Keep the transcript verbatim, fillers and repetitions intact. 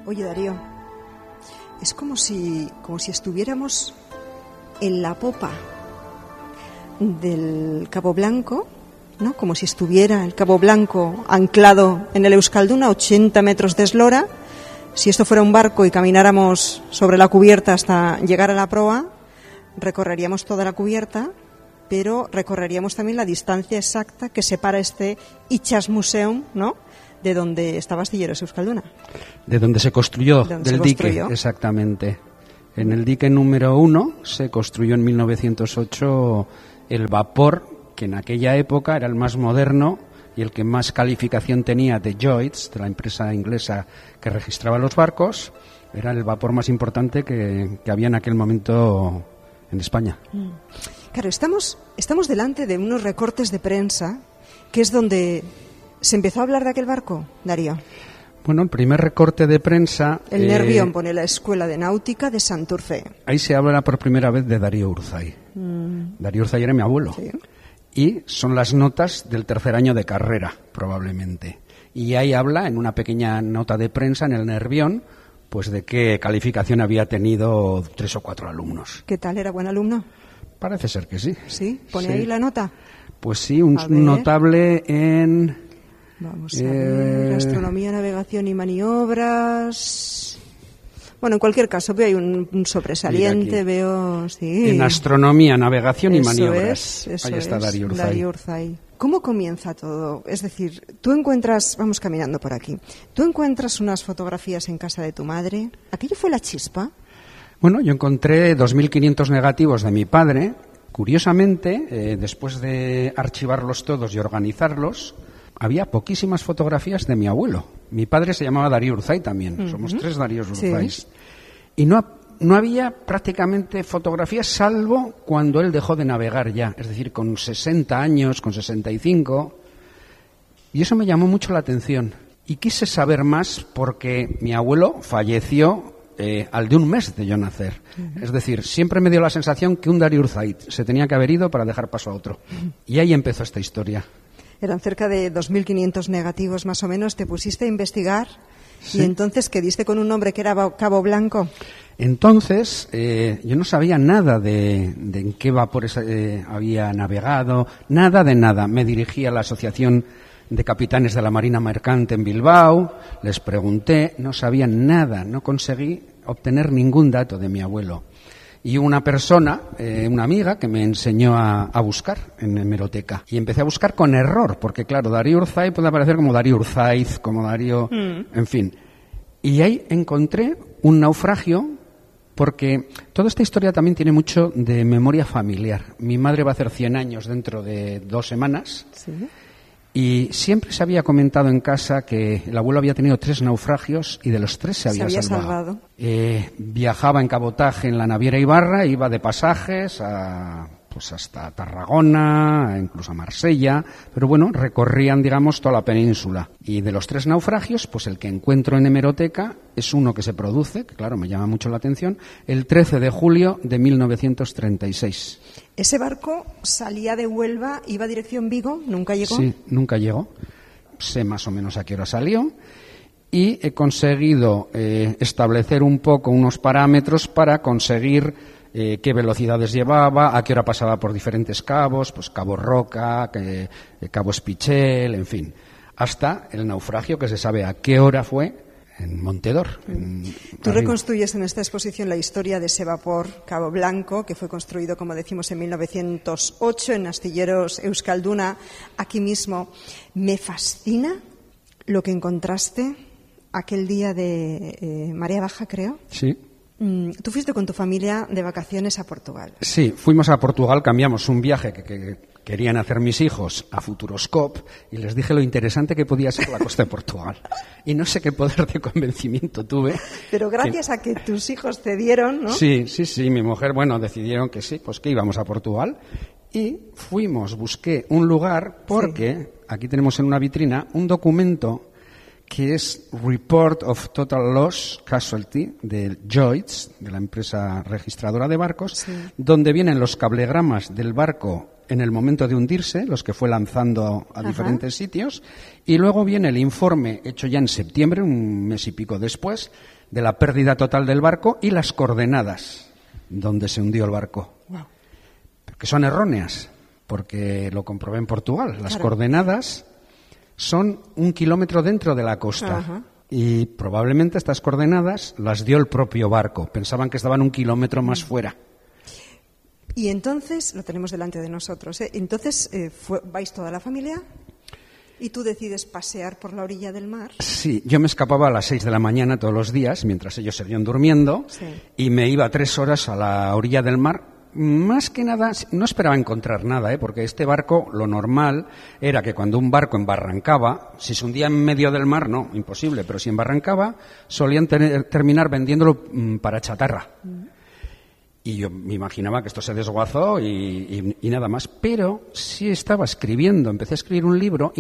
Oye, Darío, es como si, como si estuviéramos en la popa del Cabo Blanco, ¿no? Como si estuviera el Cabo Blanco anclado en el Euskalduna a ochenta metros de eslora. Si esto fuera un barco y camináramos sobre la cubierta hasta llegar a la proa, recorreríamos toda la cubierta, pero recorreríamos también la distancia exacta que separa este Itxasmuseum, ¿no?, de donde estaba Astilleros Euskalduna. De donde se construyó, de donde del se dique, construyó. Exactamente. En el dique número uno se construyó en mil novecientos ocho el vapor, que en aquella época era el más moderno y el que más calificación tenía de Lloyd's, de la empresa inglesa que registraba los barcos. Era el vapor más importante que, que había en aquel momento en España. Mm. Claro, estamos, estamos delante de unos recortes de prensa, que es donde se empezó a hablar de aquel barco, Darío. Bueno, el primer recorte de prensa... El eh, Nervión pone la Escuela de Náutica de Santurce. Ahí se habla por primera vez de Darío Urzay. Mm. Darío Urzay era mi abuelo. Sí. Y son las notas del tercer año de carrera, probablemente. Y ahí habla, en una pequeña nota de prensa en el Nervión, pues de qué calificación había tenido tres o cuatro alumnos. ¿Qué tal? ¿Era buen alumno? Parece ser que sí. ¿Sí? ¿Pone Sí. ahí la nota? Pues sí, un A ver. notable en... Vamos a Eh, ver, astronomía, navegación y maniobras. Bueno, en cualquier caso, veo ahí un, un sobresaliente, Mira aquí. veo, sí. En astronomía, navegación y Eso maniobras. es, eso Ahí está es, Darío Urzay. Darío Urzay. ¿Cómo comienza todo? Es decir, tú encuentras, vamos caminando por aquí, tú encuentras unas fotografías en casa de tu madre. ¿Aquello fue la chispa? Bueno, yo encontré dos mil quinientos negativos de mi padre. Curiosamente, eh, después de archivarlos todos y organizarlos, había poquísimas fotografías de mi abuelo. Mi padre se llamaba Darío Urzay también. Uh-huh. Somos tres Daríos Urzay. Sí. Y no, no había prácticamente fotografías, salvo cuando él dejó de navegar ya. Es decir, con sesenta años, con sesenta y cinco. Y eso me llamó mucho la atención. Y quise saber más porque mi abuelo falleció eh, al de un mes de yo nacer. Uh-huh. Es decir, siempre me dio la sensación que un Darío Urzay se tenía que haber ido para dejar paso a otro. Uh-huh. Y ahí empezó esta historia. Eran cerca de dos mil quinientos negativos más o menos. Te pusiste a investigar. ¿Sí? Y entonces, ¿qué diste con un nombre que era Cabo Blanco? Entonces, eh, yo no sabía nada de, de en qué vapores eh, había navegado, nada de nada. Me dirigí a la Asociación de Capitanes de la Marina Mercante en Bilbao, les pregunté, no sabía nada, no conseguí obtener ningún dato de mi abuelo. Y una persona, eh, una amiga, que me enseñó a, a buscar en hemeroteca. Y empecé a buscar con error, porque claro, Darío Urzay puede aparecer como Darío Urzaiz, como Darío... Mm. En fin. Y ahí encontré un naufragio, porque toda esta historia también tiene mucho de memoria familiar. Mi madre va a hacer cien años dentro de dos semanas. ¿Sí? Y siempre se había comentado en casa que el abuelo había tenido tres naufragios y de los tres se había, se había salvado. salvado. Eh, viajaba en cabotaje en la naviera Ibarra, iba de pasajes a, pues hasta Tarragona, incluso a Marsella, pero bueno, recorrían, digamos, toda la península. Y de los tres naufragios, pues el que encuentro en hemeroteca es uno que se produce, que claro, me llama mucho la atención, el trece de julio de mil novecientos treinta y seis. ¿Ese barco salía de Huelva, iba dirección Vigo? ¿Nunca llegó? Sí, nunca llegó. Sé más o menos a qué hora salió. Y he conseguido eh, establecer un poco unos parámetros para conseguir eh, qué velocidades llevaba, a qué hora pasaba por diferentes cabos, pues Cabo Roca, que, eh, Cabo Espichel, en fin. Hasta el naufragio, que se sabe a qué hora fue, en Montedor. En Tú reconstruyes en esta exposición la historia de ese vapor Cabo Blanco, que fue construido, como decimos, en mil novecientos ocho en Astilleros Euskalduna, aquí mismo. Me fascina lo que encontraste aquel día de eh, marea baja, creo. Sí. Mm, Tú fuiste con tu familia de vacaciones a Portugal. Sí, fuimos a Portugal, cambiamos un viaje que, que querían hacer mis hijos a Futuroscope y les dije lo interesante que podía ser la costa de Portugal. Y no sé qué poder de convencimiento tuve. Pero gracias que... a que tus hijos cedieron, ¿no? Sí, sí, sí, mi mujer, bueno, decidieron que sí, pues que íbamos a Portugal. Y fuimos, busqué un lugar porque sí. Aquí tenemos en una vitrina un documento que es Report of Total Loss Casualty de Lloyd's, de la empresa registradora de barcos, sí. Donde vienen los cablegramas del barco en el momento de hundirse, los que fue lanzando a Ajá. diferentes sitios, y luego viene el informe hecho ya en septiembre, un mes y pico después, de la pérdida total del barco y las coordenadas donde se hundió el barco. Wow. Que son erróneas, porque lo comprobé en Portugal. Las claro. coordenadas son un kilómetro dentro de la costa. Ajá. Y probablemente estas coordenadas las dio el propio barco. Pensaban que estaban un kilómetro más fuera. Y entonces, lo tenemos delante de nosotros, ¿eh? Entonces, eh, fue, ¿vais toda la familia? ¿Y tú decides pasear por la orilla del mar? Sí, yo me escapaba a las seis de la mañana todos los días, mientras ellos seguían durmiendo, Sí. y me iba tres horas a la orilla del mar. Más que nada, no esperaba encontrar nada, ¿eh? Porque este barco, lo normal era que cuando un barco embarrancaba, si se hundía en medio del mar, no, imposible, pero si embarrancaba, solían tener, terminar vendiéndolo mm, para chatarra. Mm. Y yo me imaginaba que esto se desguazó y, y, y nada más. Pero sí estaba escribiendo, empecé a escribir un libro